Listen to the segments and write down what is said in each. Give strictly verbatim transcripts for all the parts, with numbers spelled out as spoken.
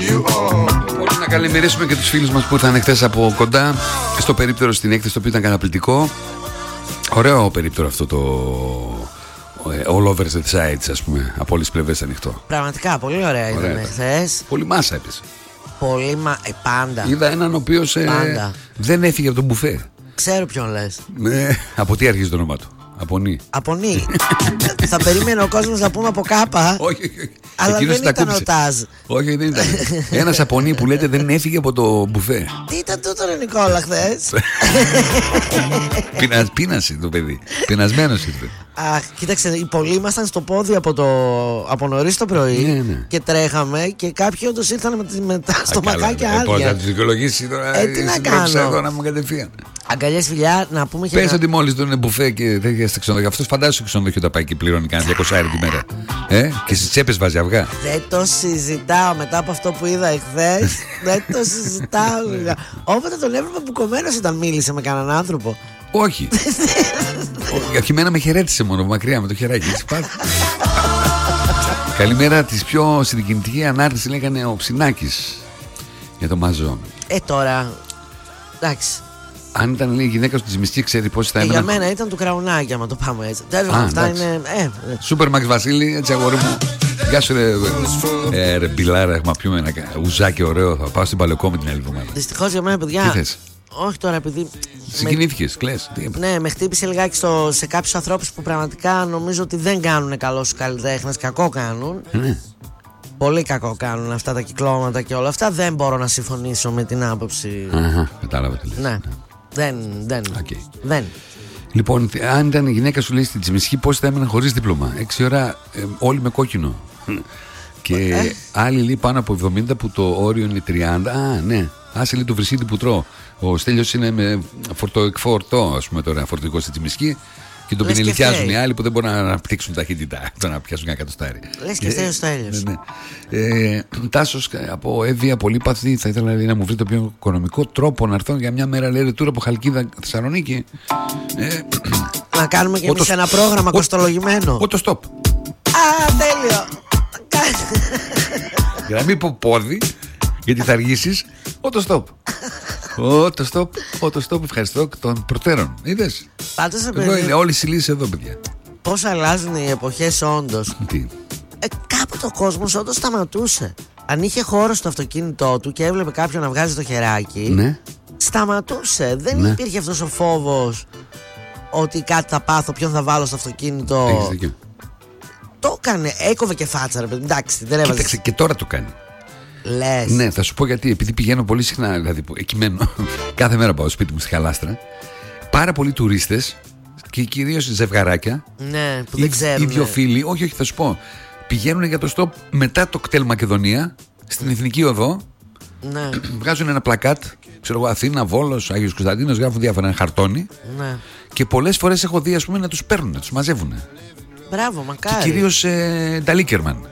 Μπορούμε να καλημερίσουμε και τους φίλους μας που ήρθαν χθες από κοντά στο περίπτερο στην έκθεση, το οποίο ήταν καταπληκτικό. Ωραίο περίπτερο αυτό το all over the sides, ας πούμε, από όλες τις πλευρές ανοιχτό. Πραγματικά πολύ ωραία ήταν χθες. Πολύ μάσα έπεσε. Πολύ μα... ε, πάντα. Είδα έναν ο οποίος ε, δεν έφυγε από τον μπουφέ. Ξέρω ποιον λες. Ε, από τι αρχίζει το όνομά του? Απονή. Απονή. Θα περίμενε ο κόσμος να πούμε από κάπα. Όχι, όχι. Αλλά δεν ήταν ο Τάζ. Όχι, δεν ήταν. Ένας Απονή που λέτε δεν έφυγε από το μπουφέ. Τι ήταν τούτο ρε Νικόλα χθες? Πείνασε το παιδί. Πεινασμένος ήρθε. Αχ, κοίταξε, οι πολλοί ήμασταν στο πόδι από, το, από νωρίς το πρωί, ναι, ναι. Και τρέχαμε και κάποιοι όντως ήρθαν με, με τα στομακάκια άδεια. Πώς θα τους δικαιολογήσει τώρα? Ε, τι να κάνω. Εδώ να μου κατευθείαν. Αγκαλιές, φιλιά, να πούμε και. Πες ότι μόλις τον είναι μπουφέ και τέτοια στα ξενοδοχεία. Αυτός φαντάζομαι στο ξενοδοχείο τα πάει και πληρώνει κανένα διακόσια τη μέρα. Ε, και στις τσέπες βάζει αυγά. Δεν το συζητάω μετά από αυτό που είδα εχθές. Δεν το συζητάω. Όποτε τον έβλεπα μπουκωμένος ήταν, μίλησε με κανέναν άνθρωπο. Όχι. Όχι, εμένα με χαιρέτησε μόνο μακριά με το χεράκι. Καλημέρα, της πιο συγκινητική ανάρτηση λέγανε ο Ψινάκης για το Μαζό. Ε τώρα, εντάξει. Αν ήταν λέει, η γυναίκα σου της μισθή, ξέρει πώς θα έμενε. Για μένα ήταν του Κραουνάκη, άμα το πάμε έτσι. Τέλος, αυτά είναι. Σούπερ Μαξ Βασίλη, έτσι αγόρι μου. Γεια σου ρε, ε, ρε μπιλάρα, έχουμε πιούμε ένα ουζάκι ωραίο. Θα πάω στην Παλαιοκό με την άλλη εβδομάδα. Δυστυχώς για μένα, παιδιά. Τι θες? Όχι τώρα, επειδή. Συγκινήθηκες, κλαις. Ναι, με χτύπησε λιγάκι στο, σε κάποιους ανθρώπους που πραγματικά νομίζω ότι δεν κάνουν καλό στους καλλιτέχνες. Κακό κάνουν. Ναι. Πολύ κακό κάνουν αυτά τα κυκλώματα και όλα αυτά. Δεν μπορώ να συμφωνήσω με την άποψη. Αχα, κατάλαβα τι λες. Ναι. Δεν, δεν, okay. δεν. Λοιπόν, αν ήταν η γυναίκα σου λέει στην Τσιμισχή, πώς θα έμεναν χωρίς δίπλωμα? Έξι ώρα ε, όλοι με κόκκινο. Και ε. άλλοι λέει πάνω από εβδομήντα που το όριο είναι τριάντα. Α, ναι. Άσε λέει το βρυσίδι που τρώω. Ο Στέλιος είναι με φορτοεκφόρτο, ας πούμε τώρα, φορτικό στη Τσιμισκή. Και τον πινελικιάζουν οι άλλοι που δεν μπορούν να αναπτύξουν ταχύτητα, το να πιάσουν ένα εκατοστάρι. Λες και φταίει ο Στέλιος. Ναι, ναι. Ε, Τάσος από Εύβοια Πολύπαθη, θα ήθελα λέει, να μου βρει το πιο οικονομικό τρόπο να έρθω για μια μέρα λέει ρετούρα από Χαλκίδα Θεσσαλονίκη. Ε, να κάνουμε και εμείς ένα πρόγραμμα κοστολογημένο. Auto-stop. Α, τέλειο. Για να μην πω πόδι, γιατί θα αργήσεις. Auto-stop. Auto-stop, auto-stop, ευχαριστώ των προτέρων. Είδες? Πάντως, εδώ παιδί, είναι όλες οι λύσεις εδώ, παιδιά. Πώς αλλάζουν οι εποχές όντως. Τι? Ε, κάποτε ο κόσμος όντως σταματούσε. Αν είχε χώρο στο αυτοκίνητό του και έβλεπε κάποιον να βγάζει το χεράκι, ναι. Σταματούσε. Δεν ναι. υπήρχε αυτός ο φόβος ότι κάτι θα πάθω, ποιον θα βάλω στο αυτοκίνητο. Έχεις δίκιο. Το έκανε, έκοβε και φάτσα, ρε παιδί. Εντάξει, δεν έβαζε. Κοίταξε, και τώρα το κάνει. Λες. Ναι, θα σου πω γιατί. Επειδή πηγαίνω πολύ συχνά, δηλαδή εκεί μένω, κάθε μέρα πάω στο σπίτι μου στη Χαλάστρα. Πάρα πολλοί τουρίστες και κυρίως ζευγαράκια. Ναι, που δεν ξέρουν. Οι δύο φίλοι, όχι, όχι, θα σου πω. Πηγαίνουν για το stop μετά το κτέλ Μακεδονία, στην Εθνική Οδό. Ναι. Βγάζουν ένα πλακάτ, ξέρω εγώ, Αθήνα, Βόλος, Άγιος Κωνσταντίνος, γράφουν διάφορα, ένα χαρτόνι. Ναι. Και πολλές φορές έχω δει, ας πούμε, να τους παίρνουν, να τους μαζεύουν. Μπράβο, μακάρι. Και κυρίως ε, Νταλίκερμαν.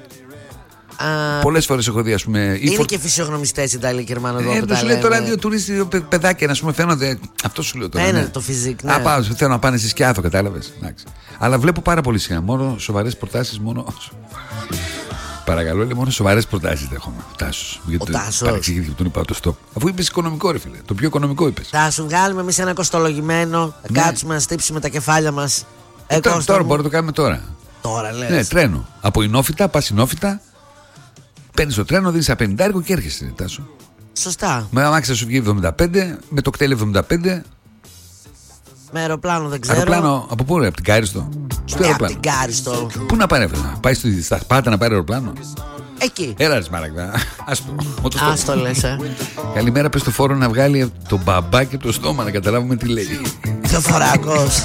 Α, πολλές φορές έχω δει, ας πούμε. Είναι φορ... και φυσιογνωμιστές οι Νταλίκερμαν εδώ. Ε, το σου λέει τώρα δύο τουρίστες, δύο παιδάκια, να πούμε, φαίνονται. Αυτό σου λέω τώρα. Ένα ναι. το φυσικ, ναι. Α, πάω, θέλω να πάνε στη Σκιάθο, κατάλαβες. Αλλά βλέπω πάρα πολύ συχνά. Μόνο σοβαρές προτάσεις, μόνο. Παρακαλώ, λέει, μόνο σοβαρές προτάσεις δέχομαι. Τάσος. Ο Τάσος. Παρεξηγήθηκε που τον είπα το stop. Αφού είπες οικονομικό, ρε φίλε. Το πιο οικονομικό είπες. Θα σου βγάλουμε εμείς ένα κοστολογημένο. Ναι. Κάτσουμε να στύψουμε τα κεφάλια μας. Ε, τώρα τώρα μπορούμε να το κάνουμε τώρα. Τώρα λες. Ναι, τρένο. Από Ινόφυτα, πας Ινόφυτα. Παίρνεις το τρένο, δίνεις ένα πενηντάρικο και έρχεσαι, Τάσο. Σωστά. Με αμάξι σου βγει εβδομήντα πέντε, με το κτέλ εβδομήντα πέντε. Με αεροπλάνο δεν ξέρω. Αεροπλάνο από πού, ρε, από την Κάριστο. Στο ε, αεροπλάνο. Από την Κάριστο. Πού να πάρει, πάει στα Σπάτα να πάρει αεροπλάνο. Εκεί. Έλα, ρε Σμάραγδα. Ας το. Ας το λες, ε. Καλημέρα, πες στο φόρο να βγάλει τον μπαμπάκι από το στόμα να καταλάβουμε τι λέει. Το φοράκος.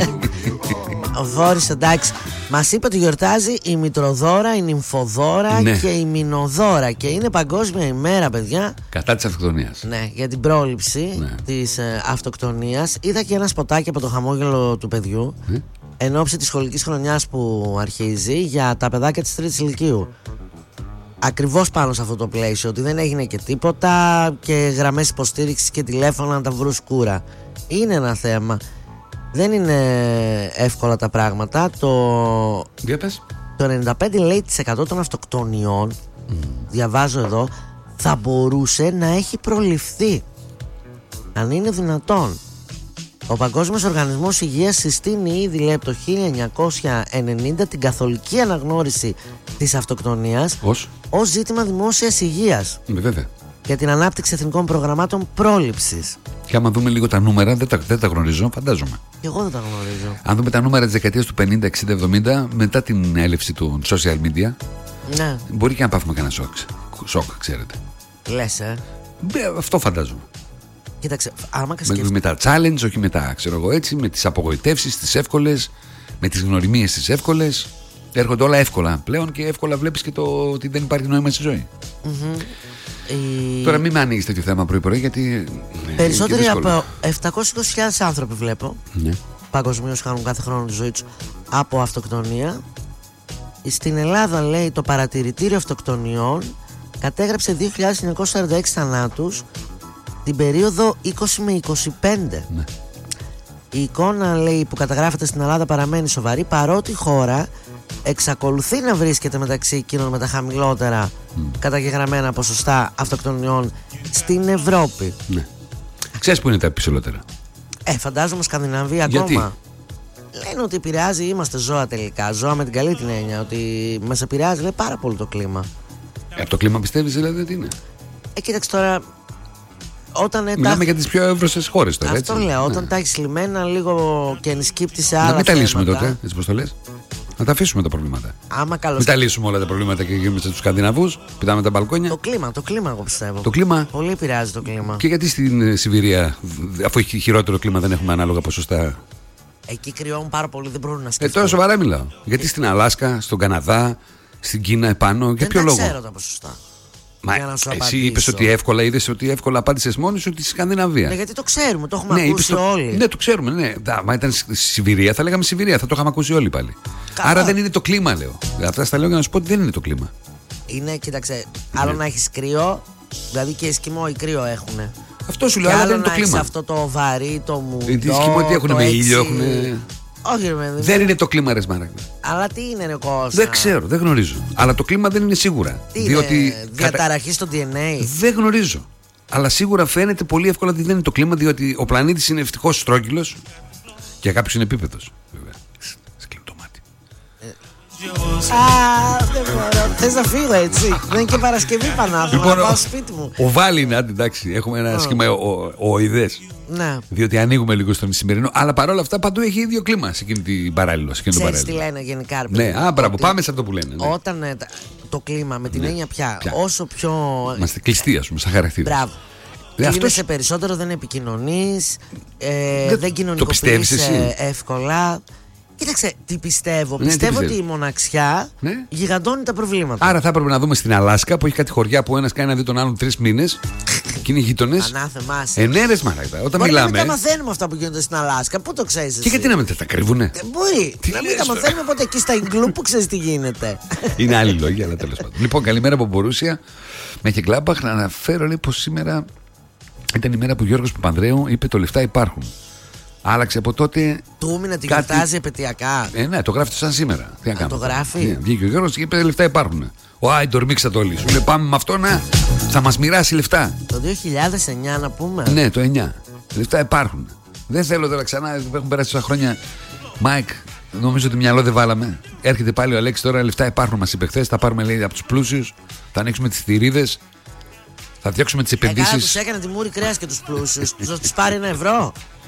Ο Βόρης, εντάξει. Μας είπε ότι γιορτάζει η Μητροδόρα, η Νυμφοδόρα, ναι, και η Μηνοδόρα. Και είναι παγκόσμια ημέρα, παιδιά. Κατά της αυτοκτονίας. Ναι, για την πρόληψη, ναι, της ε, αυτοκτονίας. Είδα και ένα σποτάκι από το χαμόγελο του παιδιού, mm. εν ώψη της σχολικής χρονιάς που αρχίζει, για τα παιδάκια της τρίτης ηλικίου. Ακριβώς πάνω σε αυτό το πλαίσιο, ότι δεν έγινε και τίποτα και γραμμές υποστήριξης και τηλέφωνα να τα βρουν σκούρα. Είναι ένα θέμα. Δεν είναι εύκολα τα πράγματα. Το, Για πες. το ενενήντα πέντε τοις εκατό των αυτοκτονιών, mm. διαβάζω εδώ, θα μπορούσε να έχει προληφθεί. Αν είναι δυνατόν. Ο Παγκόσμιος Οργανισμός Υγείας συστήνει ήδη, λέει, από το χίλια εννιακόσια ενενήντα την καθολική αναγνώριση της αυτοκτονίας ως, ως ζήτημα δημόσιας υγείας. Ε, βέβαια. Για την ανάπτυξη εθνικών προγραμμάτων πρόληψης. Και άμα δούμε λίγο τα νούμερα, δεν τα, δεν τα γνωρίζω, φαντάζομαι. Και εγώ δεν τα γνωρίζω. Αν δούμε τα νούμερα της δεκαετίας του πενήντα, εξήντα, εβδομήντα, μετά την έλευση του social media, ναι, μπορεί και να πάθουμε κανένα σοκ, σοκ, ξέρετε. Λες, ε. Ε, αυτό φαντάζομαι. Κοίταξε, άμα και με, με τα challenge, όχι με τα, ξέρω εγώ έτσι, με τις απογοητεύσεις τις εύκολες, με τις γνωριμίες τις εύκολες. Έρχονται όλα εύκολα πλέον και εύκολα βλέπεις και το ότι δεν υπάρχει νόημα στη ζωή. Mm-hmm. Η... Τώρα μην με ανοίγεις τέτοιο θέμα πρωί-πρωί, γιατί. Περισσότεροι από επτακόσιες είκοσι χιλιάδες άνθρωποι βλέπω, ναι, παγκοσμίως χάνουν κάθε χρόνο τη ζωή τους από αυτοκτονία. Στην Ελλάδα, λέει, το παρατηρητήριο αυτοκτονιών κατέγραψε δύο χιλιάδες εννιακόσιους σαράντα έξι θανάτους την περίοδο είκοσι με είκοσι πέντε. Ναι. Η εικόνα, λέει, που καταγράφεται στην Ελλάδα παραμένει σοβαρή, παρότι η χώρα εξακολουθεί να βρίσκεται μεταξύ εκείνων με τα χαμηλότερα mm. καταγεγραμμένα ποσοστά αυτοκτονιών στην Ευρώπη. Ναι. Ξέρεις που είναι τα υψηλότερα? Ε, φαντάζομαι Σκανδιναβία ακόμα. Γιατί? Λένε ότι επηρεάζει, είμαστε ζώα τελικά. Ζώα με την καλή την έννοια, ότι μας επηρεάζει, λέει, πάρα πολύ το κλίμα. Ε, το κλίμα πιστεύεις δηλαδή ότι είναι? Ε, κοίταξε τώρα. Όταν Μιλάμε τα... για τις πιο εύρωστες χώρες τώρα. Αυτό έτσι. λέω. Όταν ναι. τα έχεις λιμένα λίγο και ενσκύπτει σε άλλα. Να μην τα λύσουμε θέματα. τότε, έτσι πως το λες. Να τα αφήσουμε τα προβλήματα. Άμα καλώς... Μην τα λύσουμε όλα τα προβλήματα και γίνουμε στους Σκανδιναβούς. Πηδάμε τα μπαλκόνια. Το κλίμα, το κλίμα, εγώ πιστεύω. Το κλίμα. Πολύ επηρεάζει το κλίμα. Και γιατί στην Σιβηρία, αφού έχει χειρότερο κλίμα, δεν έχουμε ανάλογα ποσοστά? Εκεί κρυώνουν πάρα πολύ, δεν μπορούν να σκεφτούν. Ε, τώρα σοβαρά μιλάω. Γιατί στην Αλάσκα, στον Καναδά, στην Κίνα επάνω, για ποιο λόγο? Δεν ξέρω τα ποσοστά. Μα εσύ είπες ότι εύκολα, είδες ότι εύκολα απάντησες μόνη σου ότι στη Σκανδιναβία. Ναι, γιατί το ξέρουμε, το έχουμε ναι, ακούσει το... όλοι. Ναι, το ξέρουμε. Ναι. Μα ήταν στη Σιβηρία, θα λέγαμε Σιβηρία, θα το είχαμε ακούσει όλοι πάλι. Καλά. Άρα δεν είναι το κλίμα, λέω. Αυτά στα λέω για να σου πω ότι δεν είναι το κλίμα. Είναι, κοίταξε, άλλο ναι. να έχεις κρύο, δηλαδή και Εσκιμώοι κρύο έχουν. Αυτό σου λέω, αλλά δεν είναι το κλίμα. Αυτό το βαρύ, το μουντό. Οι Εσκιμώοι τι έχουν με ήλιο, έχουν. Όχι, ρε, δεν, δεν είναι το κλίμα, ρε Σμάραγδα. Αλλά τι είναι, ρε Κώστα? Δεν ξέρω, δεν γνωρίζω. Αλλά το κλίμα δεν είναι σίγουρα. Τι διότι είναι, διαταραχή στο ντι εν έι? Δεν γνωρίζω. Αλλά σίγουρα φαίνεται πολύ εύκολα ότι δεν είναι το κλίμα, διότι ο πλανήτης είναι ευτυχώς στρόγγυλος και για κάποιους είναι επίπεδος. Βέβαια. Σκληρό το μάτι. Α, δεν μπορώ. Θες να φύγω έτσι? Δεν είναι και Παρασκευή Πανάθλημα. Λοιπόν, να πάω σπίτι μου. Ο Βάλη είναι, εντάξει, έχουμε ένα σχήμα οειδές. Ναι. Διότι ανοίγουμε λίγο στον σημερινό, αλλά παρόλα αυτά παντού έχει ίδιο κλίμα σε εκείνη την παράλληλο. Ξέρεις τι λένε γενικά? Ναι, α, μπράβο, πάμε σε αυτό που λένε. Ναι. Όταν ε, το κλίμα με την ναι. έννοια πια, πια, όσο πιο. Είμαστε κλειστοί, ας πούμε, σαν χαρακτήρα. Μπράβο. Ε, αυτός... σε περισσότερο, δεν επικοινωνείς, ε, δεν, δεν κοινωνικοποιείς εύκολα. Κοίταξε, τι πιστεύω. Ναι, πιστεύω τι ότι η μοναξιά ναι. γιγαντώνει τα προβλήματα. Άρα θα έπρεπε να δούμε στην Αλάσκα που έχει κάτι χωριά που ένας κάνει να δει τον άλλον τρεις μήνες και είναι γείτονες. Ανάθεμά. Ενέρες μαλάκα. Όταν μπορεί μιλάμε. Να μην τα μαθαίνουμε αυτά που γίνονται στην Αλάσκα. Πού το ξέρεις? Και γιατί να μην τα κρύβουνε? Ε, μπορεί. Τι να μην τα μαθαίνουμε, οπότε εκεί στα Ιγκλού που ξέρεις τι γίνεται. Είναι άλλοι λόγοι, αλλά τέλος πάντων. Λοιπόν, καλημέρα από Μπορούσια. Με και Γκλάμπαχ να αναφέρω, λέει, πως σήμερα ήταν η μέρα που ο Γιώργος Παπανδρέου είπε το λεφτά υπάρχουν. Άλλαξε από τότε. Του να την κάτι... γιορτάζει επαιτειακά. Ε, ναι, το γράφει σαν σήμερα. Τι να κάνω. Το γράφει. Ναι, βγήκε ο Γιώργος και είπε λεφτά υπάρχουν. Ο Άιντορ μίξατε όλοι. Σου λέει πάμε με αυτό να θα μας μοιράσει λεφτά. Το δύο χιλιάδες εννιά να πούμε. Ναι, το εννιά. Λεφτά υπάρχουν. Δεν θέλω τώρα ξανά, έχουν περάσει τόσα χρόνια. Μάικ, νομίζω ότι μυαλό δεν βάλαμε. Έρχεται πάλι ο Αλέξης τώρα, λεφτά υπάρχουν, μας είπε χθες. Θα πάρουμε, λέει, από τους πλούσιους. Θα ανοίξουμε τις θηρίδες. Θα διώξουμε τις επενδύσεις. Καλά, τους έκανε τη μούρη κρέας και τους πλούσιους. Θα τους πάρει ένα ευρώ.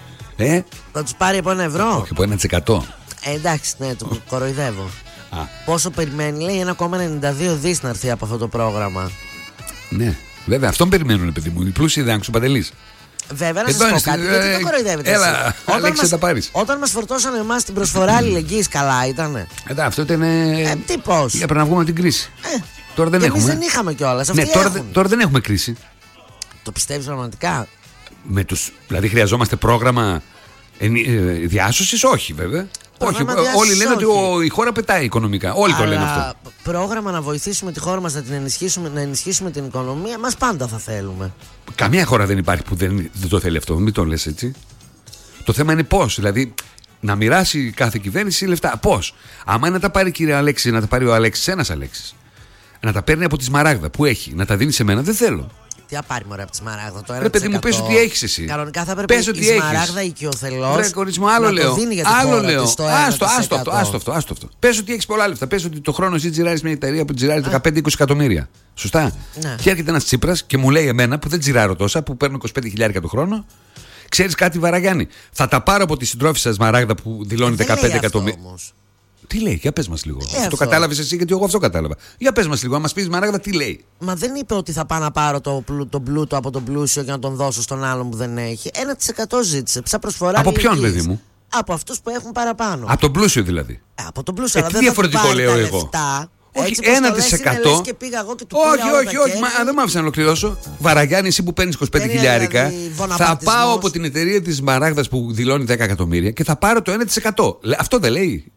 Ε? Θα τους πάρει από ένα ευρώ. Όχι, από ένα τοις εκατό. Ε, εντάξει, ναι, το κοροϊδεύω. Α. Πόσο περιμένει, λέει, ένα κόμμα ενενήντα δύο δις να έρθει από αυτό το πρόγραμμα. Ναι, βέβαια, αυτόν περιμένουν, παιδί μου. Οι πλούσιοι δεν άκουσαν παντελείς. Βέβαια, να σας πω κάτι, ε, γιατί το κοροϊδεύετε? Έλα, Αλέξη, μας, τα πάρεις. Όταν μας φορτώσαν εμάς την προσφορά αλληλεγγύης, καλά ήτανε? Ε, αυτό ήταν. Ε, τι πώς? Για να βγούμε από την κρίση. Ε, τώρα δεν και έχουμε. Εμείς δεν είχαμε κιόλας. Ναι, τώρα, τώρα δεν έχουμε κρίση. Το πιστεύεις πραγματικά? Με τους, δηλαδή χρειαζόμαστε πρόγραμμα ε, ε, διάσωσης, όχι βέβαια. Όχι, όλοι λένε όχι. Ότι ο, η χώρα πετάει οικονομικά. Όλοι αλλά το λένε αυτό. Πρόγραμμα να βοηθήσουμε τη χώρα μας να την ενισχύσουμε, να ενισχύσουμε την οικονομία, μας πάντα θα θέλουμε. Καμία χώρα δεν υπάρχει που δεν, δεν το θέλει αυτό. Μην το λες έτσι. Το θέμα είναι πώς. Δηλαδή να μοιράσει κάθε κυβέρνηση λεφτά. Πώς? Άμα να τα πάρει, κύριε Αλέξη, να τα πάρει ο Αλέξης, ένας Αλέξης, να τα παίρνει από τη Σμαράγδα που έχει, να τα δίνει σε μένα, δεν θέλω. Τι θα πάρει μωρέ από τη Σμαράγδα, το ένα τοις εκατό. Ρε παιδί μου, πες ότι έχεις εσύ. Κανονικά θα πρέπει πες η Σμαράγδα οικειοθελώς. Ρε κορίτσιμο, άλλο να λέω. Το δίνει για άλλο χώρα λέω. της, το άστο, άστο αυτό, άστο αυτό, άστο αυτό. Πες ότι έχεις πολλά λεφτά. Πες ότι το χρόνο εσύ τζιράρεις μια εταιρεία που τζιράρει δεκαπέντε είκοσι εκατομμύρια. Σωστά. Ναι. Και έρχεται ένας Τσίπρας και μου λέει εμένα που δεν τζιράρω τόσα, που παίρνω είκοσι πέντε χιλιάδες το χρόνο. Ξέρεις κάτι, Βαραγιάννη, θα τα πάρω από τη συντρόφισσα Σμαράγδα που δηλώνει δεκαπέντε εκατομμύρια. Τι λέει, για πες μας λίγο. Ε, το κατάλαβες εσύ, γιατί εγώ αυτό κατάλαβα. Για πες μας λίγο, αν μας πεις Σμαράγδα, τι λέει. Μα δεν είπε ότι θα πάω να πάρω το, πλου, τον πλούτο από τον πλούσιο και να τον δώσω στον άλλον που δεν έχει. ένα τοις εκατό ζήτησε. Σαν προσφορά. Από ποιον, παιδί μου? Από αυτούς που έχουν παραπάνω. Από τον πλούσιο δηλαδή. Ε, από τον πλούσιο, ε, αλλά τι δεν διαφορετικό θα λέω τα εγώ. Λεφτά. Όχι, έτσι ένα τοις εκατό. Και πήγα εγώ και του όχι, όχι, όχι. Μα, δεν μ' άφησε να ολοκληρώσω. Βαραγιάννη, εσύ που παίρνεις είκοσι πέντε χιλιάρικα, δηλαδή θα πάω από την εταιρεία της Σμαράγδας που δηλώνει δέκα εκατομμύρια και θα πάρω το ένα τοις εκατό. Αυτό δεν λέει.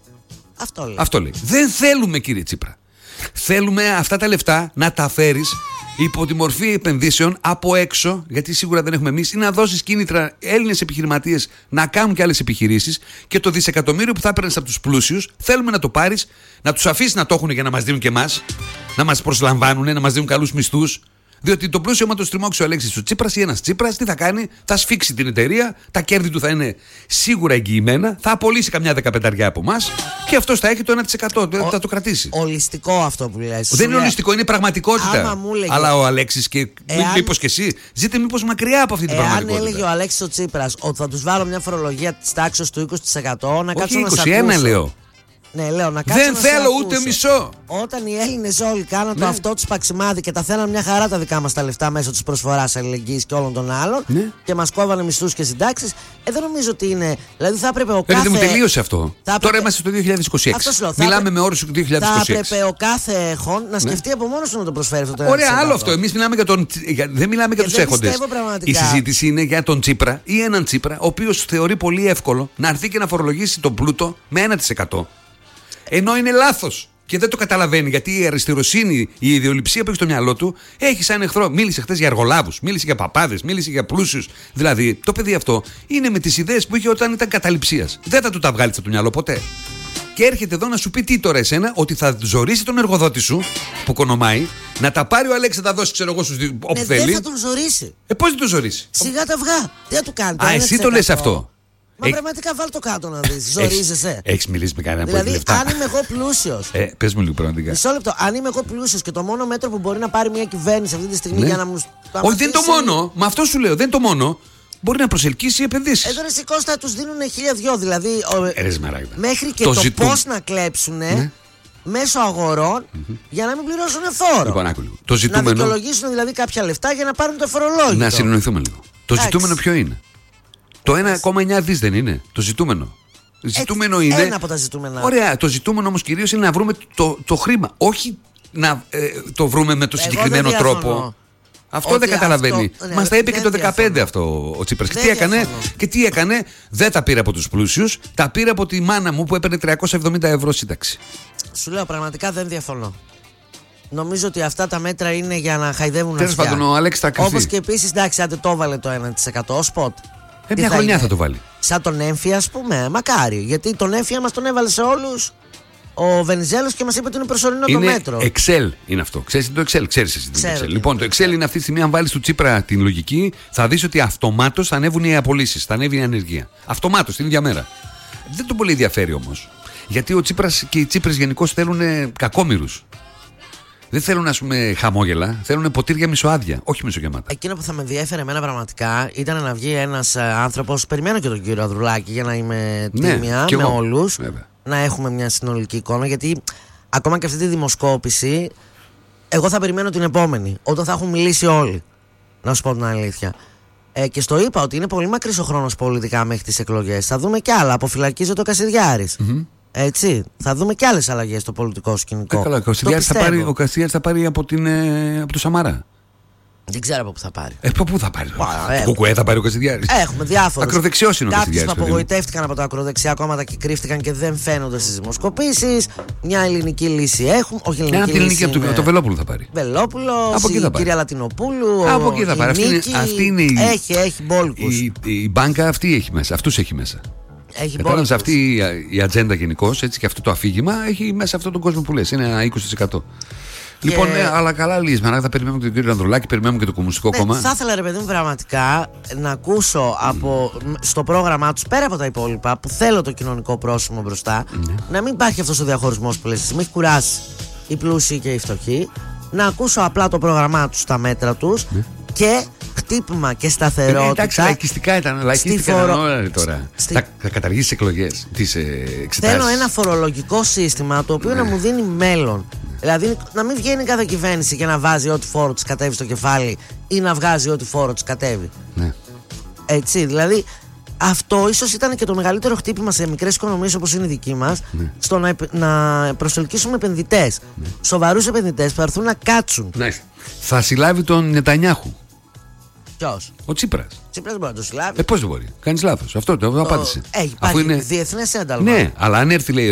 Αυτό λέει. Αυτό λέει. Δεν θέλουμε, κύριε Τσίπρα. Θέλουμε αυτά τα λεφτά να τα φέρεις υπό τη μορφή επενδύσεων από έξω, γιατί σίγουρα δεν έχουμε εμείς, ή να δώσεις κίνητρα Έλληνες επιχειρηματίες να κάνουν και άλλες επιχειρήσεις και το δισεκατομμύριο που θα έπαιρνες από τους πλούσιους θέλουμε να το πάρεις, να τους αφήσεις να το έχουν για να μας δίνουν και εμάς, να μας προσλαμβάνουν, να μας δίνουν καλούς μισθούς. Διότι το πλούσιο, άμα το στριμώξει ο Αλέξης ο Τσίπρας ή ένας Τσίπρας, τι θα κάνει? Θα σφίξει την εταιρεία, τα κέρδη του θα είναι σίγουρα εγγυημένα, θα απολύσει καμιά δεκαπενταριά από εμάς και αυτός θα έχει το ένα τοις εκατό, ο, θα το κρατήσει. Ολιστικό αυτό που λες. Δεν είναι ολιστικό, είναι πραγματικότητα. Λέγε, αλλά ο Αλέξης και εάν, μήπως και εσύ, ζείτε μήπως μακριά από αυτή την πραγματικότητα. Αν έλεγε ο Αλέξης ο Τσίπρας ότι θα τους βάλω μια φορολογία της τάξης του είκοσι τοις εκατό, να κάτσω να σ' ακούσω. λέω. Ναι, λέω, να κάτσω δεν να θέλω ούτε μισό. Όταν οι Έλληνες όλοι κάναν ναι. το αυτό τους παξιμάδι και τα θέλαν μια χαρά τα δικά μας τα λεφτά μέσω της προσφοράς αλληλεγγύης και όλων των άλλων ναι. και μας κόβανε μισθούς και συντάξεις, ε, δεν νομίζω ότι είναι. Δηλαδή θα έπρεπε ο κάθε. Δεν μου τελείωσε αυτό. Έπρεπε... Τώρα είμαστε στο δύο χιλιάδες είκοσι έξι. Λέω, Μιλάμε έπρεπε... με όρους του δύο χιλιάδες είκοσι έξι. Θα έπρεπε ο κάθε έχων να σκεφτεί ναι. από μόνος του να το προσφέρει αυτό το Ωραία, άλλο αυτό. Εμείς μιλάμε για τον. Δεν μιλάμε για τους έχοντες. Η συζήτηση είναι για τον Τσίπρα ή έναν Τσίπρα, ο οποίος θεωρεί πολύ εύκολο να έρθει και να φορολογήσει τον πλούτο με ένα τοις εκατό. Ενώ είναι λάθος και δεν το καταλαβαίνει, γιατί η αριστεροσύνη, η ιδεολειψία που έχει στο μυαλό του έχει σαν εχθρό. Μίλησε χθες για αργολάβους, μίλησε για παπάδες, μίλησε για πλούσιους. Δηλαδή το παιδί αυτό είναι με τις ιδέες που είχε όταν ήταν καταληψίας. Δεν θα του τα βγάλει από το μυαλό ποτέ. Και έρχεται εδώ να σου πει τι τώρα εσένα, ότι θα ζωρίσει τον εργοδότη σου που κονομάει, να τα πάρει ο Αλέξης, να τα δώσει, ξέρω εγώ, στους δι... όπου ναι, θέλει. Δεν θα τον ζωρίσει. Ε, πώς δεν τον ζωρίσει? Σιγά τα αυγά. Τι θα του κάνει? Α, εσύ το λες αυτό. Μα Έχ... πραγματικά βάλ το κάτω να δεις. Ζορίζεσαι. Έχεις μιλήσει με κανένα δηλαδή, που έχει λεφτά. Αν είμαι εγώ πλούσιος. Ε, πες μου λίγο πραγματικά. Μισό λεπτό. Αν είμαι εγώ πλούσιος και το μόνο μέτρο που μπορεί να πάρει μια κυβέρνηση αυτή τη στιγμή ναι. για να μου. Όχι, δεν είναι το μόνο. Μα αυτό σου λέω. Δεν είναι το μόνο. Μπορεί να προσελκύσει επενδύσεις. Εδώ ρε Κώστα τους δίνουν χίλια δυο. Δηλαδή. Ε, μέχρι και το, το πώς να κλέψουν. Ναι. Μέσω αγορών mm-hmm. για να μην πληρώσουν φόρο. Λοιπόν, άκου λίγο. Το ζητούμενο... Να δικαιολογήσουν δηλαδή κάποια λεφτά για να πάρουν το φορολόγιο. Να συνεννοηθούμε λίγο. Το Άξι. ζητούμενο ποιο είναι? Το ένα κόμμα εννιά δις δεν είναι το ζητούμενο? Ζητούμενο Έτσι, είναι. Ένα από τα ζητούμενα. Ωραία. Το ζητούμενο όμως κυρίως είναι να βρούμε το, το χρήμα. Όχι να ε, το βρούμε με το Εγώ συγκεκριμένο τρόπο. Αυτό δεν καταλαβαίνει. Ναι, μας τα είπε και το δεκαπέντε αυτό ο Τσίπρας. Και τι, έκανε, και τι έκανε? Δεν τα πήρε από τους πλούσιους. Τα πήρε από τη μάνα μου που έπαιρνε τριακόσια εβδομήντα ευρώ σύνταξη. Σου λέω πραγματικά δεν διαφωνώ. Νομίζω ότι αυτά τα μέτρα είναι για να χαϊδεύουν αυτιά. Τέλος πάντων, ο Αλέξης θα κρυφτεί. Όπως και επίσης, εντάξει, άντε το έβαλε το ένα τοις εκατό ως σποτ. Ε, μια χρονιά θα το βάλει. Σαν τον έμφυα, ας πούμε. Μακάρι. Γιατί τον έμφυα μας τον έβαλε σε όλους ο Βενιζέλος και μας είπε ότι είναι προσωρινό είναι το μέτρο. Excel είναι αυτό. Ξέρεις το Excel? Ξέρεις εσύ το Excel. Λοιπόν, το Excel είναι αυτή τη στιγμή, αν βάλεις του Τσίπρα την λογική, θα δεις ότι αυτομάτως θα ανέβουν οι απολύσεις, θα ανέβει η ανεργία. Αυτομάτως την ίδια μέρα. Δεν τον πολύ ενδιαφέρει όμως. Γιατί ο Τσίπρας και οι Τσίπρες γενικώς θέλουν κακόμοιρους. Δεν θέλουν, ας πούμε, χαμόγελα. Θέλουν ποτήρια μισοάδια, όχι μισογεμάτα. Εκείνο που θα με ενδιέφερε εμένα πραγματικά ήταν να βγει ένας άνθρωπος. Περιμένω και τον κύριο Ανδρουλάκη για να είμαι τίμια ναι, με όλους. Βέβαια. Να έχουμε μια συνολική εικόνα. Γιατί ακόμα και αυτή τη δημοσκόπηση, εγώ θα περιμένω την επόμενη. Όταν θα έχουν μιλήσει όλοι. Να σου πω την αλήθεια. Ε, και στο είπα ότι είναι πολύ μακρύς ο χρόνος πολιτικά μέχρι τις εκλογές. Θα δούμε κι άλλα. Αποφυλακίζεται ο Κασιδιάρης. Mm-hmm. Έτσι. Θα δούμε και άλλες αλλαγές στο πολιτικό σκηνικό. Ε, καλά, ο Κασιδιάρης θα πάρει, ο Κασιδιάρης θα πάρει από, την, ε, από το Σαμαρά. Δεν ξέρω από πού θα πάρει. Ε, από πού θα πάρει. Από Κουκουέ θα πάρει ο Κασιδιάρης. Έχουμε διάφορους. Ακροδεξιός είναι ο Κασιδιάρης. Κάποιοι που απογοητεύτηκαν από τα ακροδεξιά κόμματα και κρύφτηκαν και δεν φαίνονται στις δημοσκοπήσεις. Μια ελληνική λύση έχουν. Όχι ελληνική Ένα λύση. Από το, το Βελόπουλο θα πάρει. Βελόπουλο, η κυρία Λατινοπούλου. Από εκεί θα πάρει. Αυτή είναι, αυτή είναι η, έχει, έχει μπόλικους. Η, η, η μπάνκα αυτή έχει μέσα. Αυτούς έχει μέσα. Κατάλαβες, αυτή η, η ατζέντα γενικώς, έτσι, και αυτό το αφήγημα έχει μέσα αυτόν τον κόσμο που λες. Είναι ένα είκοσι τοις εκατό. Λοιπόν, ναι, αλλά καλά λύσμα. Θα περιμένουμε και τον κύριο Ανδρουλάκη, περιμένουμε και το Κομμουνιστικό ναι, Κόμμα. Θα ήθελα, ρε παιδί μου, πραγματικά να ακούσω από, mm. στο πρόγραμμά του, πέρα από τα υπόλοιπα, που θέλω το κοινωνικό πρόσημο μπροστά, mm. να μην υπάρχει αυτό ο διαχωρισμό που λες εσύ. Με έχει κουράσει οι πλούσιοι και οι φτωχοί. Να ακούσω απλά το πρόγραμμά του, τα μέτρα του mm. και χτύπημα και σταθερότητα. Ε, εντάξει, λαϊκιστικά ήταν. Λαϊκιστικά φορο... ήταν τώρα. Στη... Θα, θα καταργήσει τι εκλογέ, τι εξετάσεις. Θέλω ένα φορολογικό σύστημα το οποίο ναι. να μου δίνει μέλλον. Δηλαδή να μην βγαίνει κάθε κυβέρνηση και να βάζει ό,τι φόρο της κατέβει στο κεφάλι ή να βγάζει ό,τι φόρο της κατέβει. Ναι. Έτσι, δηλαδή αυτό ίσως ήταν και το μεγαλύτερο χτύπημα σε μικρές οικονομίες όπως είναι η δική μας, ναι. στο να, να προσελκύσουμε επενδυτές. Ναι. Σοβαρούς επενδυτές που θα έρθουν να κάτσουν. Ναι. Θα συλλάβει τον Νετανιάχου. Ποιος? Ο Τσίπρας. Τσίπρας μπορεί να το συλλάβει. Ε, πώς δεν μπορεί. Κάνεις λάθος. Αυτό το απάντησε. Έχει υπάρχει είναι... διεθνές ένταλμα. Ναι, αλλά αν έρθει λέει